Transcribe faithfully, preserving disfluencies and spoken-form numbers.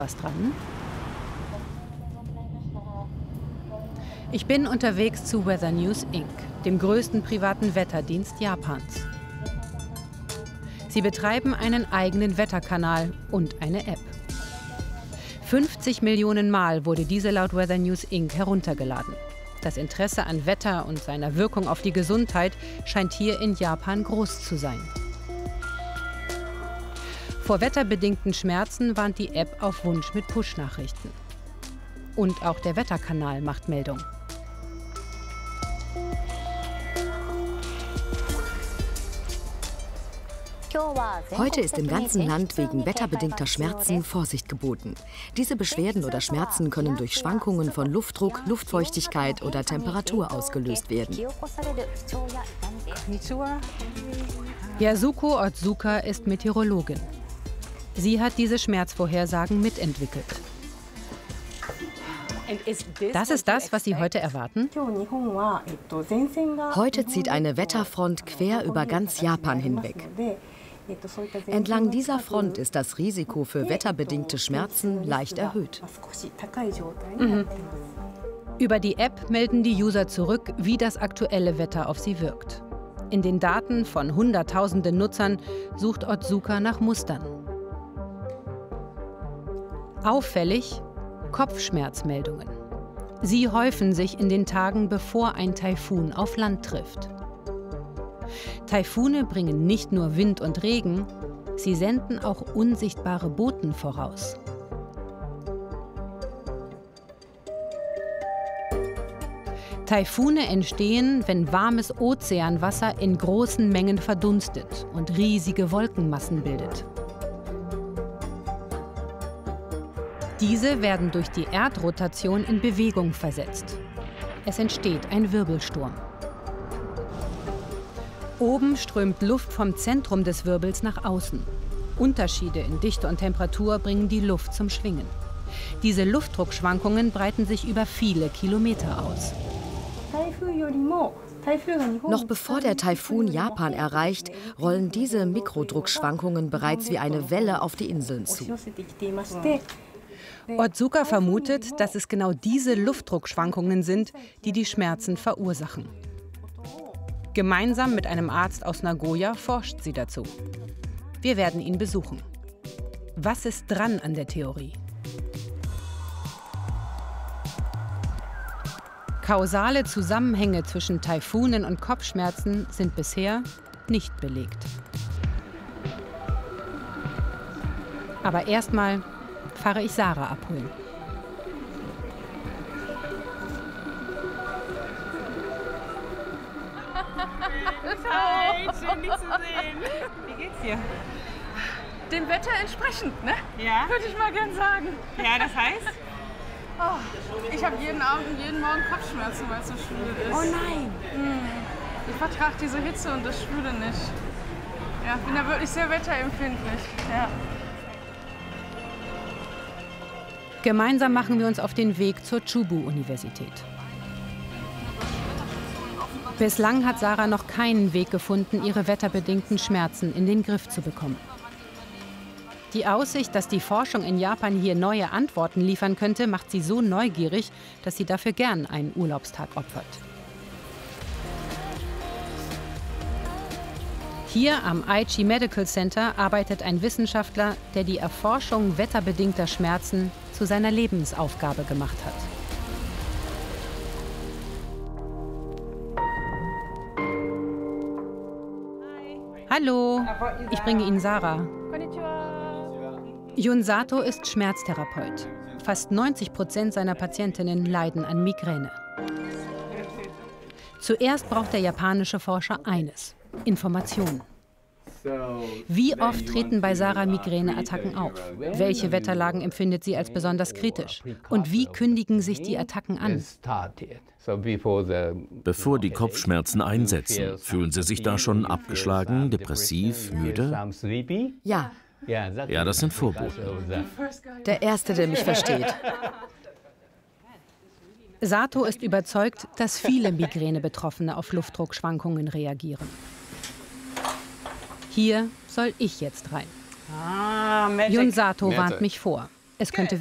Was dran? Ich bin unterwegs zu Weather News Incorporated, dem größten privaten Wetterdienst Japans. Sie betreiben einen eigenen Wetterkanal und eine App. fünfzig Millionen Mal wurde diese laut Weather News Incorporated heruntergeladen. Das Interesse an Wetter und seiner Wirkung auf die Gesundheit scheint hier in Japan groß zu sein. Vor wetterbedingten Schmerzen warnt die App auf Wunsch mit Push-Nachrichten. Und auch der Wetterkanal macht Meldung. Heute ist im ganzen Land wegen wetterbedingter Schmerzen Vorsicht geboten. Diese Beschwerden oder Schmerzen können durch Schwankungen von Luftdruck, Luftfeuchtigkeit oder Temperatur ausgelöst werden. Yasuko Otsuka ist Meteorologin. Sie hat diese Schmerzvorhersagen mitentwickelt. Das ist das, was Sie heute erwarten? Heute zieht eine Wetterfront quer über ganz Japan hinweg. Entlang dieser Front ist das Risiko für wetterbedingte Schmerzen leicht erhöht. Mhm. Über die App melden die User zurück, wie das aktuelle Wetter auf sie wirkt. In den Daten von Hunderttausenden Nutzern sucht Otsuka nach Mustern. Auffällig: Kopfschmerzmeldungen. Sie häufen sich in den Tagen, bevor ein Taifun auf Land trifft. Taifune bringen nicht nur Wind und Regen, sie senden auch unsichtbare Boten voraus. Taifune entstehen, wenn warmes Ozeanwasser in großen Mengen verdunstet und riesige Wolkenmassen bildet. Diese werden durch die Erdrotation in Bewegung versetzt. Es entsteht ein Wirbelsturm. Oben strömt Luft vom Zentrum des Wirbels nach außen. Unterschiede in Dichte und Temperatur bringen die Luft zum Schwingen. Diese Luftdruckschwankungen breiten sich über viele Kilometer aus. Noch bevor der Taifun Japan erreicht, rollen diese Mikrodruckschwankungen bereits wie eine Welle auf die Inseln zu. Otsuka vermutet, dass es genau diese Luftdruckschwankungen sind, die die Schmerzen verursachen. Gemeinsam mit einem Arzt aus Nagoya forscht sie dazu. Wir werden ihn besuchen. Was ist dran an der Theorie? Kausale Zusammenhänge zwischen Taifunen und Kopfschmerzen sind bisher nicht belegt. Aber erstmal fahre ich Sarah abholen. Hi, schön dich zu sehen. Wie geht's dir? Dem Wetter entsprechend, ne? Ja. Würde ich mal gern sagen. Ja, das heißt? Oh, ich habe jeden Abend und jeden Morgen Kopfschmerzen, weil es so schwül ist. Oh nein. Hm. Ich vertrage diese Hitze und das Schwüle nicht. Ja, bin da wirklich sehr wetterempfindlich. Ja. Gemeinsam machen wir uns auf den Weg zur Chubu-Universität. Bislang hat Sarah noch keinen Weg gefunden, ihre wetterbedingten Schmerzen in den Griff zu bekommen. Die Aussicht, dass die Forschung in Japan hier neue Antworten liefern könnte, macht sie so neugierig, dass sie dafür gern einen Urlaubstag opfert. Hier am Aichi Medical Center arbeitet ein Wissenschaftler, der die Erforschung wetterbedingter Schmerzen zu seiner Lebensaufgabe gemacht hat. Hallo, ich bringe Ihnen Sarah. Jun Sato ist Schmerztherapeut. Fast neunzig Prozent seiner Patientinnen leiden an Migräne. Zuerst braucht der japanische Forscher eines: Informationen. Wie oft treten bei Sarah Migräneattacken auf? Welche Wetterlagen empfindet sie als besonders kritisch? Und wie kündigen sich die Attacken an? Bevor die Kopfschmerzen einsetzen, fühlen Sie sich da schon abgeschlagen, depressiv, müde? Ja. Ja, das sind Vorboten. Der Erste, der mich versteht. Sato ist überzeugt, dass viele Migräne-Betroffene auf Luftdruckschwankungen reagieren. Hier soll ich jetzt rein. Ah, Jun Sato warnt mich vor. Es könnte